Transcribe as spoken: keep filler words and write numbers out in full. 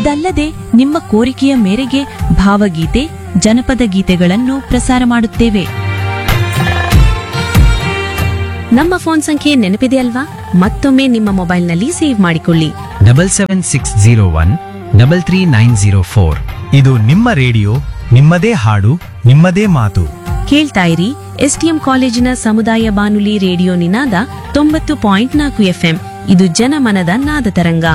ಇದಲ್ಲದೆ ನಿಮ್ಮ ಕೋರಿಕೆಯ ಮೇರೆಗೆ ಭಾವಗೀತೆ ಜನಪದ ಗೀತೆಗಳನ್ನು ಪ್ರಸಾರ ಮಾಡುತ್ತೇವೆ. ನಮ್ಮ ಫೋನ್ ಸಂಖ್ಯೆ ನೆನಪಿದೆಯಲ್ವಾ? ಮತ್ತೊಮ್ಮೆ ನಿಮ್ಮ ಮೊಬೈಲ್ನಲ್ಲಿ ಸೇವ್ ಮಾಡಿಕೊಳ್ಳಿ. Double seven six zero one double three nine zero four. ಇದು ನಿಮ್ಮ ರೇಡಿಯೋ, ನಿಮ್ಮದೇ ಹಾಡು, ನಿಮ್ಮದೇ ಮಾತು. ಕೇಳ್ತಾ ಇರಿ ಎಸ್ಟಿಎಂ ಕಾಲೇಜಿನ ಸಮುದಾಯ ಬಾನುಲಿ ರೇಡಿಯೋ ನಿನಾದ ತೊಂಬತ್ತು ಪಾಯಿಂಟ್ ನಾಲ್ಕು ಎಫ್ಎಂ. ಇದು ಜನಮನದ ನಾದ ತರಂಗ.